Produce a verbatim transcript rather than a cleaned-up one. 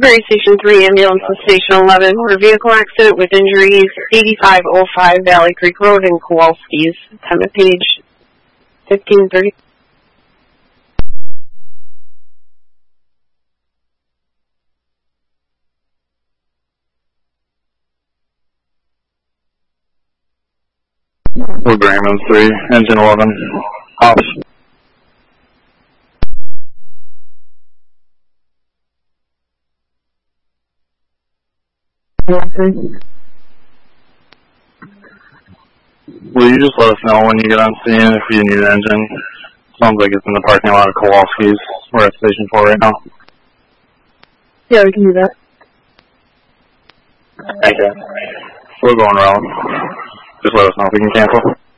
Woodbury Station three, ambulance to Station eleven, motor vehicle accident with injuries, eighty-five oh five Valley Creek Road in Kowalski's. Time at page fifteen thirty. Woodbury ambulance three, engine eleven, off. Will you just let us know when you get on scene if you need an engine? Sounds like it's in the parking lot of Kowalski's. We're at Station four right now. Yeah, we can do that. Okay. We're going around. Just let us know if we can cancel.